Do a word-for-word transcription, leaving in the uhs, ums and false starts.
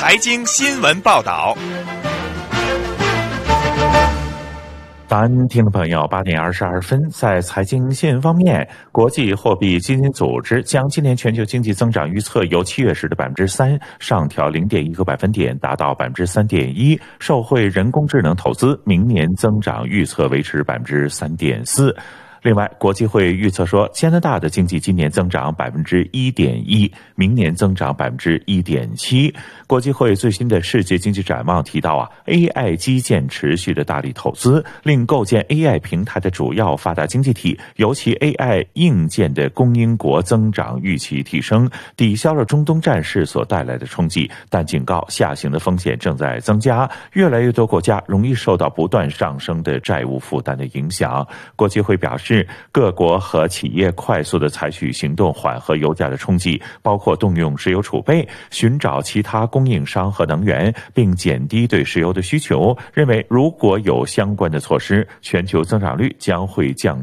财经新闻报道。 早安，听众朋友，八点二十二分，在财经新闻方面，国际货币基金组织将今年全球经济增长预测由七月时的百分之三上调零点一个百分点，达到百分之三点一。受惠人工智能投资，明年增长预测维持百分之三点四。另外，国际会预测说，加拿大的经济今年增长百分之一点一，明年增长百分之一点七。国际会最新的世界经济展望提到啊 ，A I 基建持续的大力投资，令构建 A I 平台的主要发达经济体，尤其 A I 硬件的供应国增长预期提升，抵消了中东战事所带来的冲击，但警告下行的风险正在增加，越来越多国家容易受到不断上升的债务负担的影响。国际会表示，各国和企业快速地采取行动缓和油价的冲击，包括动用石油储备、寻找其他供应商和能源，并减低对石油的需求。认为如果有相关的措施，全球增长率将会降